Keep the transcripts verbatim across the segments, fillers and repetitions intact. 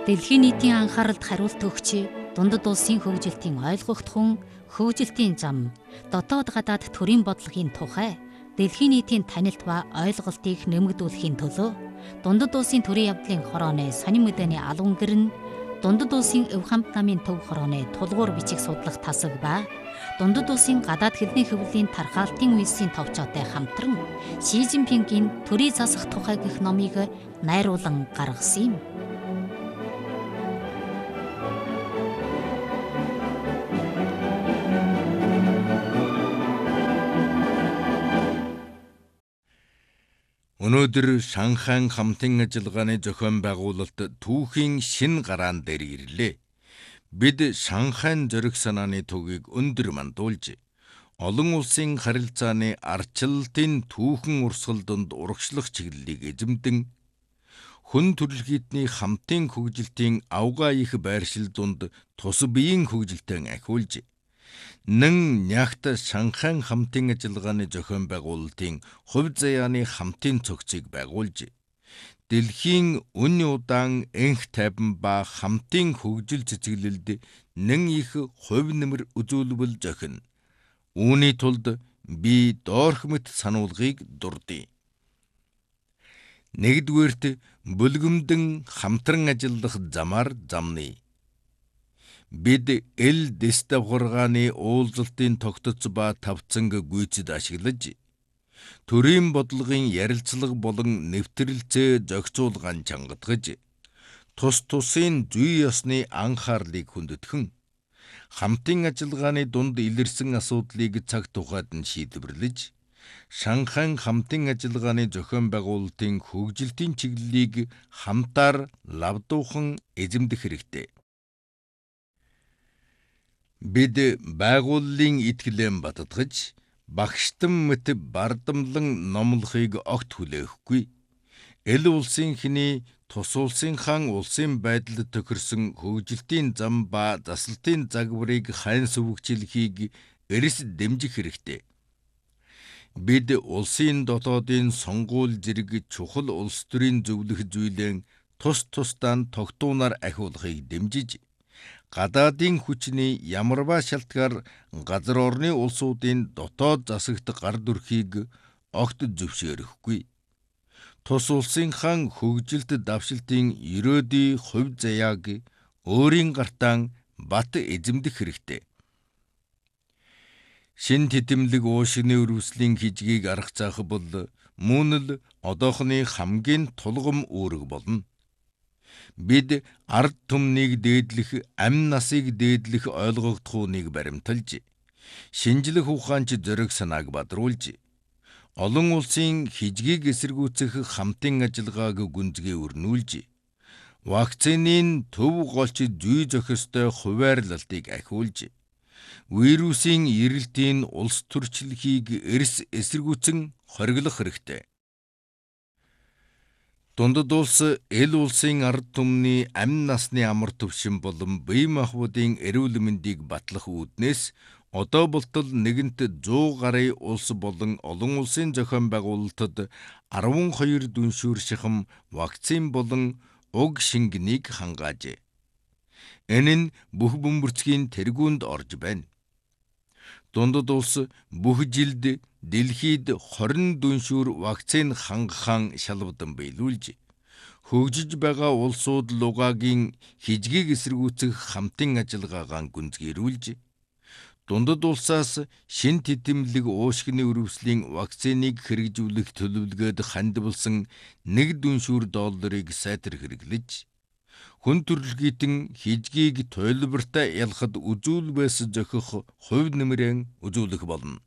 Дэлхийн нийтийн анхааралд хариулт өгч дундад улсын хөгжилтийн ойлгогдхон хөгжилтийн зам, дотоод гадаад төрийн бодлогын тухай дэлхийн нийтийн танилт ба ойлголтыг нэмэгдүүлэхийн төлөө дундад улсын төрийн явдлын хорооны сонин мэдээний албан гэр нь дундад улсын өв хамт намын төв хорооны тулгуур бичиг судлах тасаг ба дундад улсын гадаад хэлний хөвлийн тархаалтын үйлсийн товчоотой хамтран Ши Цзиньпингийн төрийн засах тухай гэх номыг найруулан гаргасан юм. Өнөөдөр Шанхай хамтын ажиллагааны зохион байгуулалт түүхийн шин гараан дээр ирлээ. Бид Шанхай зориг санааны төвийг өндөр мандуулж, олон улсын харилцааны ардчлалтын түүхэн урсгал донд урагшлах чиглэлийг эзэмдэн, хүн төрөлхийдний хамтын хөгжилтийн авгаа их байршил донд тус биеийн хөгжилтэн ахиулж, нэн нягт Шанхай хамтын ажиллагааны зохион байгуулалтын хувь заяаны хамтын цогцыг байгуулж, дэлхийн үн удаан энх тайван ба хамтын хөгжил цэцэглэлд нэн их хувь нэмэр үзүүлбэл зохино. Үүний тулд би доорх мэт сануулгыг дурдъя. Нэгдүгээрт бүлгэмдэн хамтран ажиллах замаар замны. Бид эл дэс давхаргааны уулзалтын тогтоц ба тавцанг гүйцэд ашиглаж, төрийн бодлогын ярилцлага болон нэвтрэлцээ зохицуулгаан чангатгаж, тус тусын зүй ёсны анхаарлыг хүндэтгэн, хамтын ажиллагааны дунд илэрсэн асуудлыг цаг тухайд нь шийдвэрлэж, Шанхай хамтын ажиллагааны зохион байгуулалтын хөгжилтийн чиглэлийг хамтаар лавдуухан эзэмдэх хэрэгтэй. Бид байгууллын итгэлэн баттгаж, багштан мэт бардамлан номлохыг огт хүлээхгүй. Эл улсын хэний тус улсынхан улсын байдалд тохирсон хөгжилтийн зам ба засалтын загварыг хайн сүвгчлэхийг эрс дэмжих хэрэгтэй. Бид улсын дотоодын сонгуул зэрэг чухал улс төрийн зөвлөх зүйлэн тус тусдаа тогтуунаар ахиулахыг дэмжиж, гадаадын хүчний ямарваа шалтгаар газар орны улсуудын дотоод засагт гар дүрхийг огт зөвшөөрөхгүй. Тус улсынхан хөгжилт давшилтын ерөөдий хувь заяаг өөрийн гартаан бат эзэмдэх хэрэгтэй. Шин титэмлэг уушгины өрөвслийн хижгийг арга заах бол мөн л одоохны хамгийн тулгам үүрэг болно. Бид ард түмнийг дээдлэх, амь насыг дээдлэх ойлгогдохууныг баримталж, шинжлэх ухаанч зориг санааг бадруулж, олон улсын хижгийг эсэргүүцэх хамтын ажиллагааг гүнзгий өрнүүлж, вакцинын төв голч зүй зохистой хуваарлалтыг ахиулж, вирусын эрэлтийн улс төрчлөхийг эрс эсэргүүцэн хориглох хэрэгтэй. Дундад улс эл улсын ард түмний амь насны амар төвшин болон бие махбодын эрүүл мэндийг батлах үүднээс одоо болтол нэгэнт зуун гаруй улс болон олон улсын зохион байгуулалтад арван хоёр дүншүүр шахам вакцин болон уг шингэнийг хангаажээ. Энэ нь бүх бөмбөрцгийн тэргуунд орж байна. Дундад улс бүх жилд дэлхийд хорин дүншүүр вакцин хангахаан шалвдан биелүүлж, хөгжиж байгаа улсууд лугаагийн хижгийг эсэргүүцэх хамтын ажиллагаагаа гүнзгийрүүлж, дундад улсаас шин титэмлэг уушгины өрөвслийн вакциныг хэрэгжүүлэх төлөвлөгөөд хандивалсан нэг дүншүүр долларыг сайтар хэрэглэж, хүн төрөлхийтэн хижгийг тойлбартай ялахад үзүүлбээс зохих хувь нэмрэн үзүүлэх болно.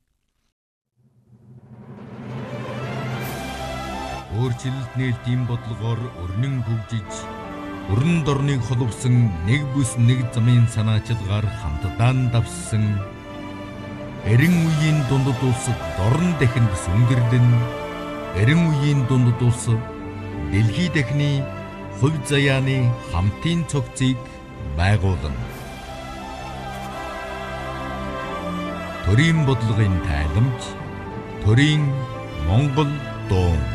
Өөрчлөлт нээлтийн бодлогоор өрнөн хөгжиж, өрн дорныг холбосон нэг бүс нэг замын санаачилгаар хамтдаан давссан, эрен үеийн дундад улс дорн дахинд сүнгэрлэн, эрен үеийн дундад улс дэлхий дахины хувь заяаны хамтын цогцыг байгуулна. Төрийн бодлогын тайламж, төрийн Монгол дуун.